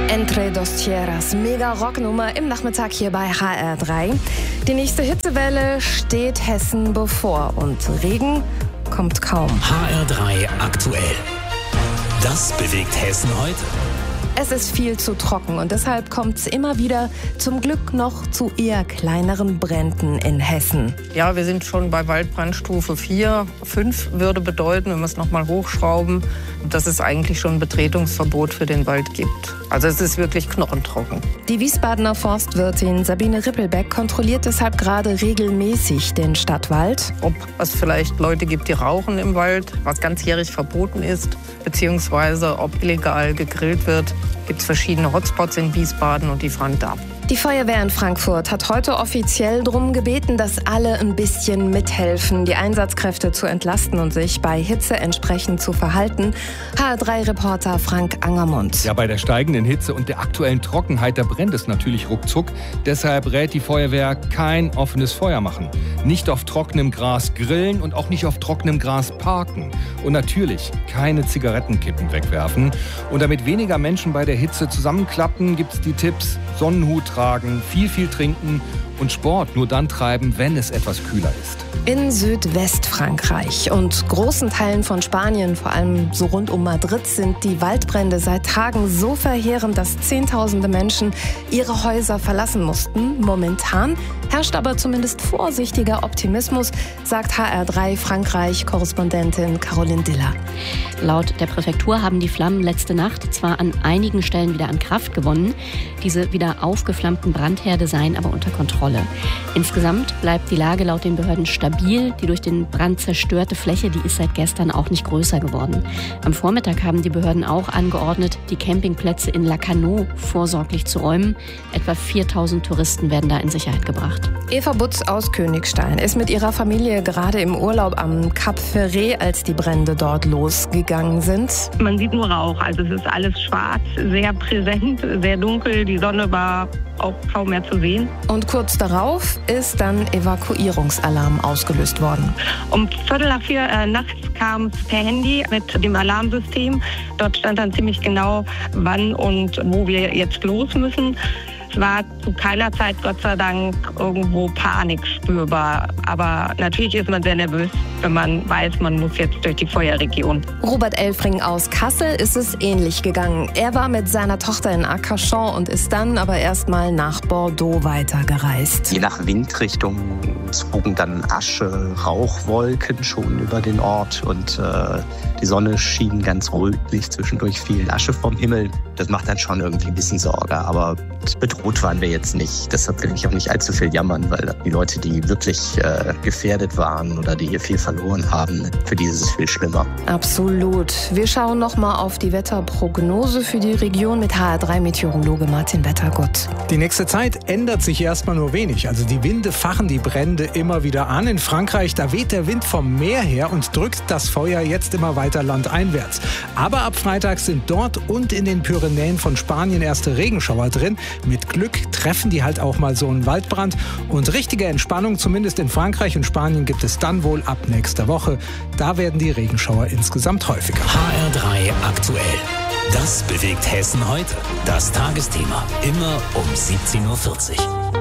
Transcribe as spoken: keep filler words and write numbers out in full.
Entre dos Tierras, mega Rocknummer im Nachmittag hier bei H R drei. Die nächste Hitzewelle steht Hessen bevor und Regen kommt kaum. H R drei aktuell. Das bewegt Hessen heute. Es ist viel zu trocken und deshalb kommt es immer wieder zum Glück noch zu eher kleineren Bränden in Hessen. Ja, wir sind schon bei Waldbrandstufe vier. fünf würde bedeuten, wenn wir es noch mal hochschrauben, dass es eigentlich schon ein Betretungsverbot für den Wald gibt. Also es ist wirklich knochentrocken. Die Wiesbadener Forstwirtin Sabine Rippelbeck kontrolliert deshalb gerade regelmäßig den Stadtwald. Ob es vielleicht Leute gibt, die rauchen im Wald, was ganzjährig verboten ist, beziehungsweise ob illegal gegrillt wird. Es gibt verschiedene Hotspots in Wiesbaden und die fahren da ab. Die Feuerwehr in Frankfurt hat heute offiziell darum gebeten, dass alle ein bisschen mithelfen, die Einsatzkräfte zu entlasten und sich bei Hitze entsprechend zu verhalten. H R drei Reporter Frank Angermund. Ja, bei der steigenden Hitze und der aktuellen Trockenheit, da brennt es natürlich ruckzuck. Deshalb rät die Feuerwehr, kein offenes Feuer machen. Nicht auf trockenem Gras grillen und auch nicht auf trockenem Gras parken. Und natürlich keine Zigarettenkippen wegwerfen. Und damit weniger Menschen bei der Hitze zusammenklappen, gibt es die Tipps: Sonnenhut tragen, viel, viel trinken und Sport nur dann treiben, wenn es etwas kühler ist. In Südwestfrankreich und großen Teilen von Spanien, vor allem so rund um Madrid, sind die Waldbrände seit Tagen so verheerend, dass Zehntausende Menschen ihre Häuser verlassen mussten. Momentan herrscht aber zumindest vorsichtiger Optimismus, sagt H R drei Frankreich-Korrespondentin Caroline Diller. Laut der Präfektur haben die Flammen letzte Nacht zwar an einigen Stellen wieder an Kraft gewonnen, diese wieder aufgeflammten Brandherde seien aber unter Kontrolle. Insgesamt bleibt die Lage laut den Behörden stabil. Die durch den Brand zerstörte Fläche, die ist seit gestern auch nicht größer geworden. Am Vormittag haben die Behörden auch angeordnet, die Campingplätze in Lacanau vorsorglich zu räumen. Etwa viertausend Touristen werden da in Sicherheit gebracht. Eva Butz aus Königstein ist mit ihrer Familie gerade im Urlaub am Cap Ferret, als die Brände dort losgegangen sind. Man sieht nur Rauch, also es ist alles schwarz, sehr präsent, sehr dunkel. Die Sonne war auch kaum mehr zu sehen. Und kurz darauf ist dann Evakuierungsalarm ausgelöst worden. Um Viertel nach vier äh, nachts kam es per Handy mit dem Alarmsystem. Dort stand dann ziemlich genau, wann und wo wir jetzt los müssen. Es war zu keiner Zeit, Gott sei Dank, irgendwo Panik spürbar. Aber natürlich ist man sehr nervös, wenn man weiß, man muss jetzt durch die Feuerregion. Robert Elfring aus Kassel ist es ähnlich gegangen. Er war mit seiner Tochter in Arcachon und ist dann aber erst mal nach Bordeaux weitergereist. Je nach Windrichtung zogen dann Asche, Rauchwolken schon über den Ort und äh, die Sonne schien ganz rötlich, zwischendurch viel Asche vom Himmel. Das macht dann schon irgendwie ein bisschen Sorge, aber bedroht waren wir jetzt nicht. Deshalb will ich auch nicht allzu viel jammern, weil die Leute, die wirklich äh, gefährdet waren oder die hier viel verloren haben, für die ist es viel schlimmer. Absolut. Wir schauen noch mal auf die Wetterprognose für die Region mit H R drei Meteorologe Martin Wettergott. Die nächste Zeit ändert sich erstmal nur wenig. Also die Winde fachen die Brände immer wieder an. In Frankreich, da weht der Wind vom Meer her und drückt das Feuer jetzt immer weiter landeinwärts. Aber ab Freitag sind dort und in den Pyrenäen von Spanien erste Regenschauer drin. Mit Glück treffen die halt auch mal so einen Waldbrand. Und richtige Entspannung, zumindest in Frankreich und Spanien, gibt es dann wohl ab nächster Woche. Da werden die Regenschauer insgesamt häufiger. H R drei aktuell. Das bewegt Hessen heute. Das Tagesthema. Immer um siebzehn Uhr vierzig.